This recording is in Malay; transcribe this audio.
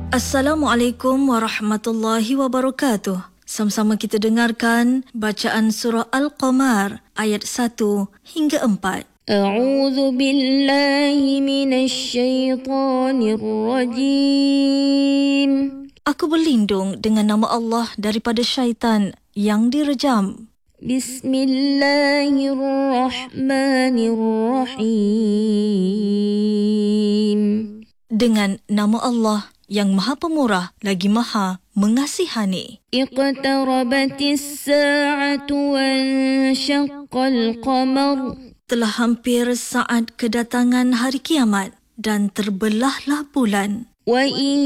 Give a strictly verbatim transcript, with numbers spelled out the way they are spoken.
Assalamualaikum warahmatullahi wabarakatuh. Sama-sama kita dengarkan bacaan surah Al-Qamar ayat satu hingga empat. A'udzu billahi minasy syaithanir rajim. Aku berlindung dengan nama Allah daripada syaitan yang direjam. Bismillahirrahmanirrahim. Dengan nama Allah yang Maha Pemurah lagi Maha Mengasihani. Iqtarabatis sa'atu wansyaqqal qamar. Telah hampir saat kedatangan hari kiamat dan terbelahlah bulan. Wa in